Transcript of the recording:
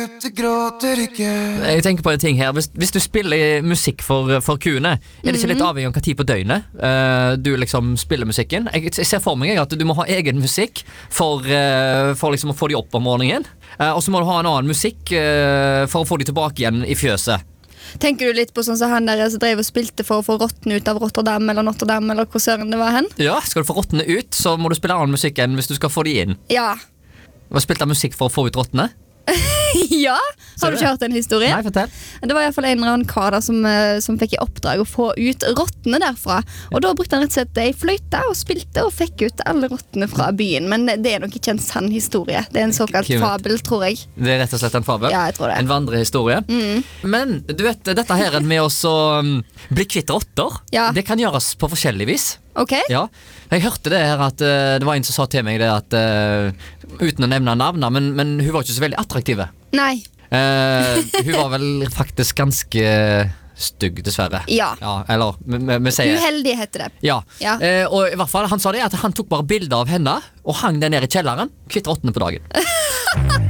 Jeg tenker på en ting her. Hvis du spiller musikk for kuene, er det ikke litt avhengig av hva tid på døgnet du liksom spiller musikken? Jeg ser for meg at du må ha egen musikk for liksom å få de opp om morgenen, og så må du ha en annen musikk for å få de tilbake igjen i fjøset. Tenker du litt på sånn som han der som drev og spilte for å få rottene ut av Rotterdam eller Notre-Dame, eller hvor søren det var hen? Ja, skal du få rottene ut, så må du spille annen musikk enn hvis du skal få de inn. Ja. Hva spilte han musikk for å få ut rottene? Ja, har du ikke hørt en historie? Nei, fortell. Det var i hvert fall en eller annen kar der som fikk i oppdrag å få ut rottene derfra. Og da brukte han rett og slett ei fløyte og spilte og fikk ut alle rottene fra byen. Men det er nok ikke en sann historie. Det er en såkalt fabel, tror jeg. Det er rett og slett en fabel? Ja, jeg tror det. En vandrehistorie. Men du vet, dette her med å bli kvitt rotter, det kan gjøres på forskjellig vis. Ok. Ja, jeg hørte det her at det var en som sa til meg det at uten å nevne navn, men hun var ikke så veldig attraktive. Nei. Hun var vel faktisk ganske stygg, dessverre. Ja. Eller, vi sier uheldig heter det. Ja. Og i hvert fall, han sa det at han tok bare bilder av henne og hang den ned i kjelleren, kvitt rottene på dagen.